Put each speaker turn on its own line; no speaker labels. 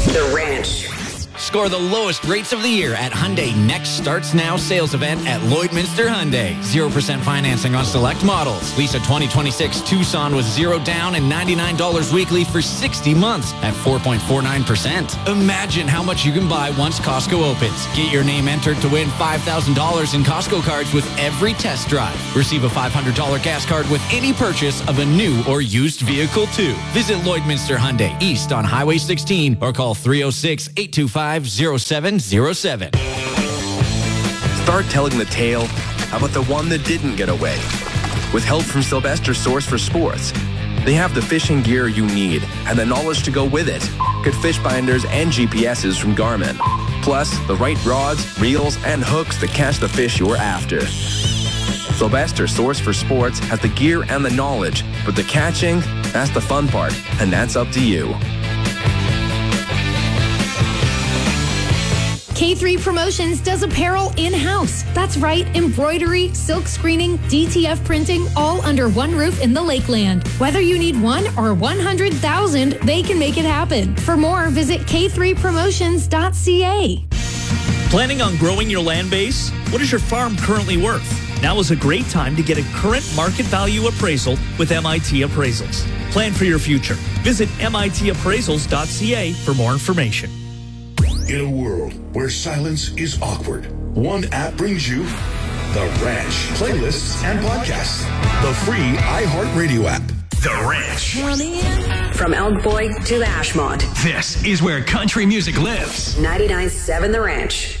The Ranch.
Score the lowest rates of the year at Hyundai Next Starts Now sales event at Lloydminster Hyundai. 0% financing on select models. Lease a 2026 Tucson with 0 down and $99 weekly for 60 months at 4.49%. Imagine how much you can buy once Costco opens. Get your name entered to win $5,000 in Costco cards with every test drive. Receive a $500 gas card with any purchase of a new or used vehicle too. Visit Lloydminster Hyundai East on Highway 16 or call 306-825-0707.
Start telling the tale about the one that didn't get away. With help from Sylvester Source for Sports, they have the fishing gear you need and the knowledge to go with it. Get fish binders and GPSs from Garmin. Plus, the right rods, reels, and hooks to catch the fish you're after. Sylvester Source for Sports has the gear and the knowledge, but the catching, that's the fun part, and that's up to you.
K3 Promotions does apparel in-house. That's right, embroidery, silk screening, DTF printing, all under one roof in the Lakeland. Whether you need 1 or 100,000, they can make it happen. For more, visit k3promotions.ca.
Planning on growing your land base? What is your farm currently worth? Now is a great time to get a current market value appraisal with MIT Appraisals. Plan for your future. Visit mitappraisals.ca for more information.
In a world where silence is awkward, one app brings you The Ranch, playlists and podcasts. The free iHeartRadio app.
The Ranch.
From Elk Boy to Ashmont.
This is where country music lives.
99.7 The Ranch.